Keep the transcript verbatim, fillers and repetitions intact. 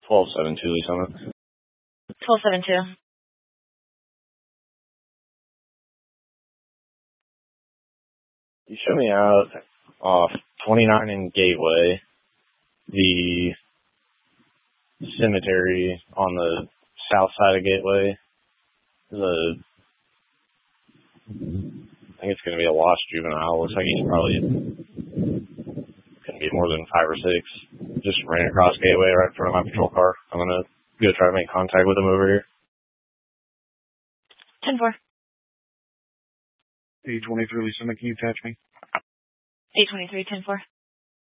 twelve seven two, Lisa. twelve seven two. You show me out off twenty-nine in Gateway, the cemetery on the south side of Gateway. The, I think it's going to be a lost juvenile. Looks like he's probably going to be more than five or six. Just ran across Gateway right in front of my patrol car. I'm going to go try to make contact with him over here. ten four. A twenty-three, Lisa, can you attach me? A twenty-three, ten four.